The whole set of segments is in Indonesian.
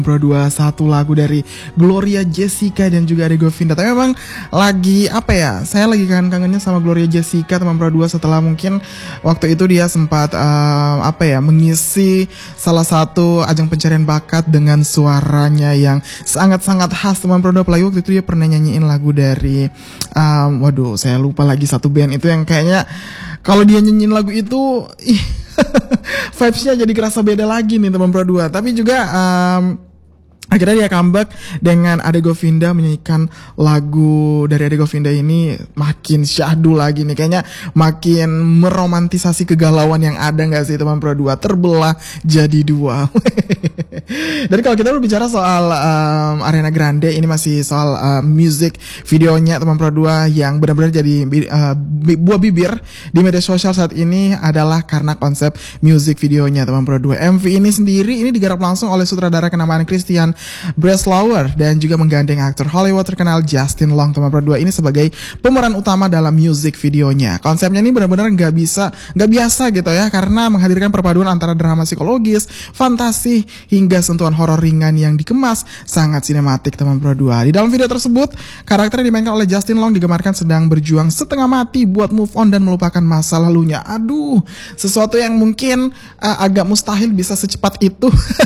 Pro 2 satu lagu dari Gloria Jessica dan juga Ade Govinda. Tapi memang lagi apa ya? Saya lagi kangen-kangennya sama Gloria Jessica teman Pro 2 setelah mungkin waktu itu dia sempat mengisi salah satu ajang pencarian bakat dengan suaranya yang sangat-sangat khas teman Pro 2. Apalagi waktu itu dia pernah nyanyiin lagu dari saya lupa lagi satu band itu yang kayaknya kalau dia nyanyiin lagu itu vibes-nya jadi kerasa beda lagi nih teman Pro 2. Tapi juga akhirnya dia comeback dengan Ade Govinda menyanyikan lagu dari Ade Govinda ini makin syahdu lagi nih. Kayaknya makin meromantisasi kegalauan yang ada gak sih teman Pro 2? Terbelah jadi dua. Jadi kalau kita berbicara soal Ariana Grande, ini masih soal music videonya teman Pro 2 yang benar-benar jadi buah bibir di media sosial saat ini adalah karena konsep music videonya teman Pro 2. MV ini sendiri ini digarap langsung oleh sutradara kenamaan Christian Breslauer dan juga menggandeng aktor Hollywood terkenal Justin Long teman Pro 2 ini sebagai pemeran utama dalam music videonya. Konsepnya ini benar-benar nggak biasa gitu ya, karena menghadirkan perpaduan antara drama psikologis, fantasi hingga sentuhan horor ringan yang dikemas sangat sinematik teman Pro 2. Di dalam video tersebut, karakter yang dimainkan oleh Justin Long digambarkan sedang berjuang setengah mati buat move on dan melupakan masa lalunya. Aduh, sesuatu yang mungkin agak mustahil bisa secepat itu.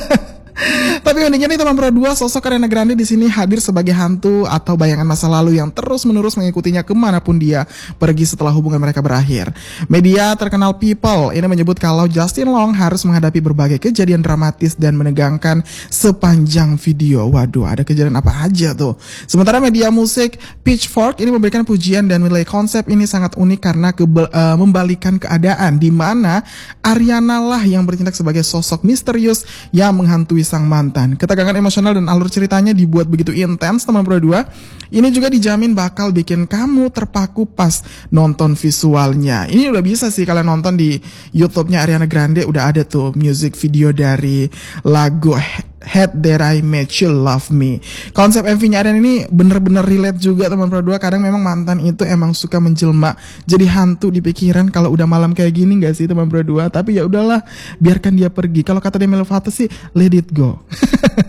Tapi uniknya nih teman Pro 2, sosok Ariana Grande di sini hadir sebagai hantu atau bayangan masa lalu yang terus-menerus mengikutinya kemanapun dia pergi setelah hubungan mereka berakhir. Media terkenal People ini menyebut kalau Justin Long harus menghadapi berbagai kejadian dramatis dan menegangkan sepanjang video. Waduh, ada kejadian apa aja tuh? Sementara media musik Pitchfork ini memberikan pujian dan menilai konsep ini sangat unik karena membalikan keadaan di mana Ariana lah yang bertindak sebagai sosok misterius yang menghantui sang mantan. Ketegangan emosional dan alur ceritanya dibuat begitu intens teman Pro 2. Ini juga dijamin bakal bikin kamu terpaku pas nonton visualnya. Ini udah bisa sih kalian nonton di YouTube-nya Ariana Grande, udah ada tuh music video dari lagu Had That I Met You Love Me. Konsep MV-nya Ariana ini bener-bener relate juga teman Pro 2. Kadang memang mantan itu emang suka menjelma jadi hantu di pikiran kalau udah malam kayak gini gak sih teman Pro 2? Tapi ya udahlah, biarkan dia pergi. Kalau kata Demi Lovato sih, let it go.